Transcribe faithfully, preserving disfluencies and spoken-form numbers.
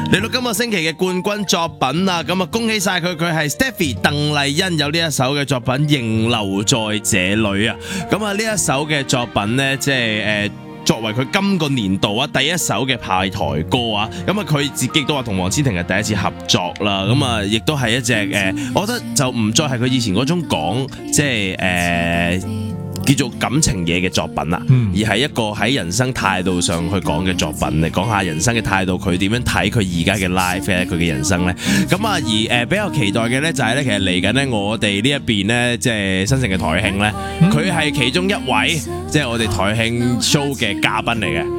嚟到今個星期嘅冠軍作品啦，咁啊恭喜晒佢，佢係 Stephy 鄧麗欣有呢一首嘅作品《仍留在這裏》啊，咁啊呢一首嘅作品呢，即係誒。作為佢今個年度啊第一首嘅派台歌啊，咁啊佢自己都話同黃千婷係第一次合作啦，咁啊亦都係一隻誒、呃，我覺得就唔再係佢以前嗰種講即係誒、呃、叫做感情嘢嘅作品啦，嗯、而係一個喺人生態度上去講嘅作品嚟講下人生嘅態度，佢點樣睇佢而家嘅 life 咧，佢嘅人生咧，咁啊而誒、呃、比較期待嘅咧就係咧，其實嚟緊咧我哋呢一邊咧即係新城嘅台慶咧，佢係其中一位。即係我哋台慶 show 嘅嘉賓嚟嘅，